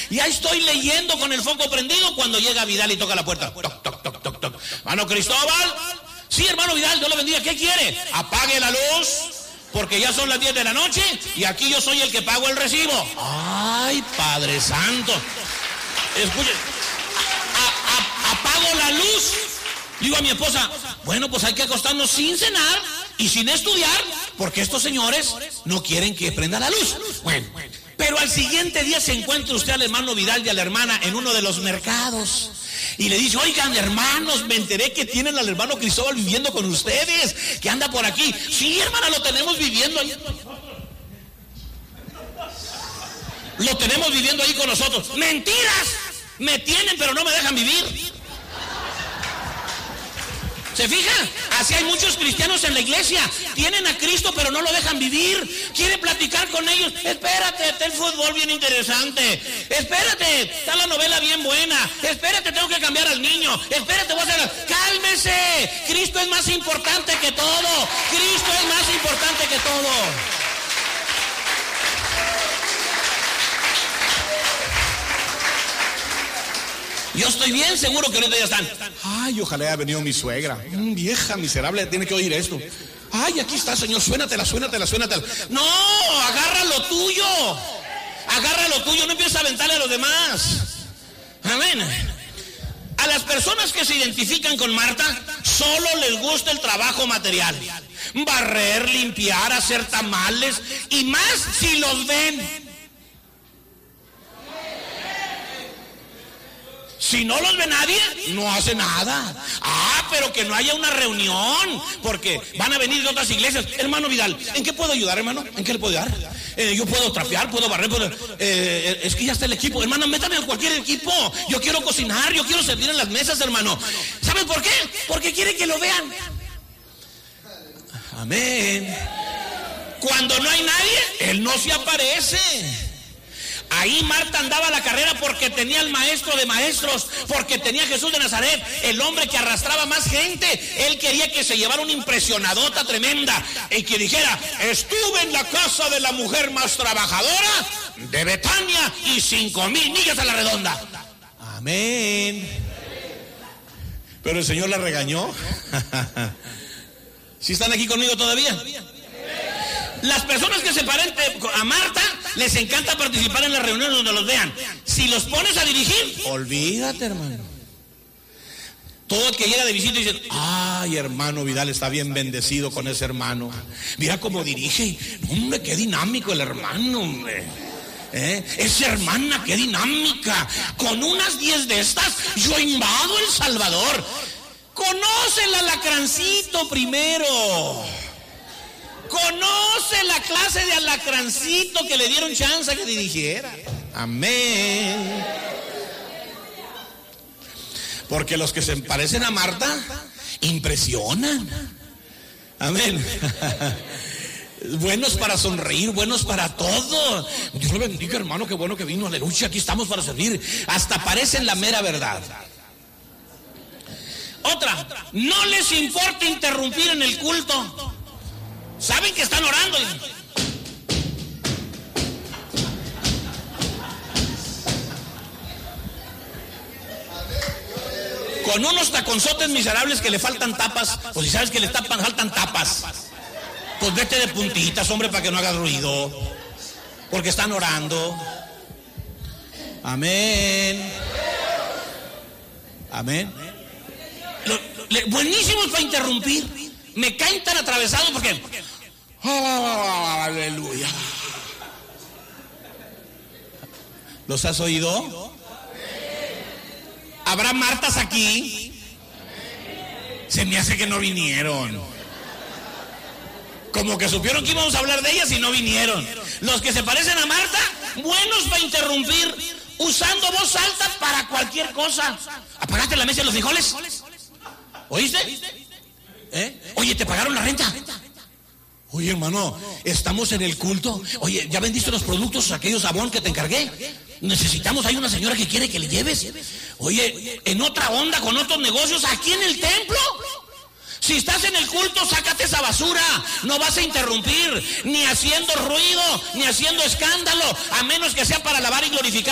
Y ahí estoy leyendo con el foco prendido cuando llega Vidal y toca la puerta. Toc, toc, toc, toc, toc. Hermano Cristóbal. Sí, hermano Vidal, Dios lo bendiga. ¿Qué quiere? Apague la luz, porque ya son las 10 de la noche y aquí yo soy el que pago el recibo. Ay, Padre Santo. Escuche, apago la luz. Digo a mi esposa, bueno, pues hay que acostarnos sin cenar y sin estudiar, porque estos señores no quieren que prenda la luz. Bueno, pero al siguiente día se encuentra usted al hermano Vidal y a la hermana en uno de los mercados. Y le dice, oigan, hermanos, me enteré que tienen al hermano Cristóbal viviendo con ustedes, que anda por aquí. Sí, hermana, lo tenemos viviendo ahí. Lo tenemos viviendo ahí con nosotros. ¡Mentiras! Me tienen, pero no me dejan vivir. ¿Se fija? Así hay muchos cristianos en la iglesia. Tienen a Cristo, pero no lo dejan vivir. Quieren platicar con ellos. Espérate, está el fútbol bien interesante. Espérate, está la novela bien buena. Espérate, tengo que cambiar al niño. Espérate, voy a hacer... ¡Cálmese! Cristo es más importante que todo. Cristo es más importante que todo. Yo estoy bien seguro que ahorita ya están. Ay, ojalá haya venido mi suegra. Vieja miserable, tiene que oír esto. Ay, aquí está, Señor, suénatela. No, agarra lo tuyo. Agarra lo tuyo, no empieces a aventarle a los demás. Amén. A las personas que se identifican con Marta, solo les gusta el trabajo material. Barrer, limpiar, hacer tamales, y más si los ven. Si no los ve nadie, no hace nada. Pero que no haya una reunión, porque van a venir de otras iglesias. Hermano Vidal, ¿en qué puedo ayudar, hermano? ¿En qué le puedo ayudar? Yo puedo trapear, puedo barrer, es que ya está el equipo. Hermano, métame en cualquier equipo. Yo quiero cocinar, yo quiero servir en las mesas, hermano. ¿Saben por qué? Porque quiere que lo vean. Amén. Cuando no hay nadie, Él no se aparece. Ahí Marta andaba a la carrera porque tenía el maestro de maestros, porque tenía a Jesús de Nazaret, el hombre que arrastraba más gente. Él quería que se llevara una impresionadota tremenda y que dijera, estuve en la casa de la mujer más trabajadora de Betania y 5,000 millas a la redonda. Amén. Pero el Señor la regañó. ¿Sí están aquí conmigo todavía? Las personas que se parecen a Marta, les encanta participar en las reuniones donde los vean. Si los pones a dirigir, olvídate, hermano. Todo el que llega de visita dice, ay, hermano Vidal está bien bendecido con ese hermano. Mira cómo dirige. Hombre, qué dinámico el hermano, hombre. Esa hermana, qué dinámica. Con unas 10 de estas, yo invado El Salvador. Conoce el alacrancito primero. Conoce la clase de alacrancito que le dieron chance que dirigiera. Amén. Porque los que se parecen a Marta impresionan. Amén. Buenos para sonreír, buenos para todo. Dios lo bendiga, hermano, qué bueno que vino. Aleluya, aquí estamos para servir. Hasta parecen la mera verdad. Otra, no les importa interrumpir en el culto. Saben que están orando. Con unos taconzotes miserables que le faltan tapas. Pues si sabes que le faltan tapas, pues vete de puntitas, hombre, para que no hagas ruido. Porque están orando. Amén. Amén. Buenísimos para interrumpir. Me caen tan atravesados porque... aleluya. ¿Los has oído? ¿Habrá Martas aquí? Se me hace que no vinieron. Como que supieron que íbamos a hablar de ellas y no vinieron. Los que se parecen a Marta, buenos para interrumpir, usando voz alta para cualquier cosa. ¿Apagaste la mesa de los frijoles? ¿Oíste? Oye, ¿te pagaron la renta? Oye, hermano, estamos en el culto. Oye, ¿ya vendiste los productos, aquellos sabón que te encargué? Necesitamos, hay una señora que quiere que le lleves. Oye, en otra onda, con otros negocios, aquí en el templo. Si estás en el culto, sácate esa basura. No vas a interrumpir, ni haciendo ruido, ni haciendo escándalo, a menos que sea para alabar y glorificar